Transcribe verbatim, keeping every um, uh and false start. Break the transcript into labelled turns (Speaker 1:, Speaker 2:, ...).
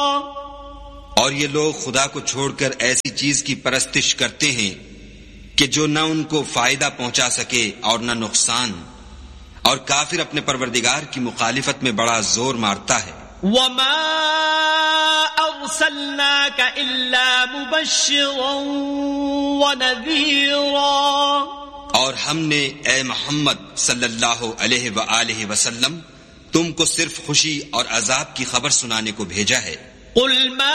Speaker 1: और ये लोग खुदा को छोड़कर ऐसी चीज की परस्तिश करते हैं कि जो न उनको फायदा पहुंचा सके और न नुकसान, और काफिर अपने परवरदिगार की मुखालिफत में बड़ा जोर मारता है।
Speaker 2: वमा अर्सलनाका इल्ला मुबश्शिरन व नज़ीरा,
Speaker 1: और हमने ए मोहम्मद सल्लल्लाहु अलैहि व आलिहि वसल्लम तुमको सिर्फ खुशी और अजाब की खबर सुनाने को भेजा है।